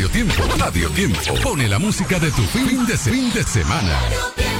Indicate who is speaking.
Speaker 1: Radio Tiempo. Radio Tiempo. Pone la música de tu fin de semana.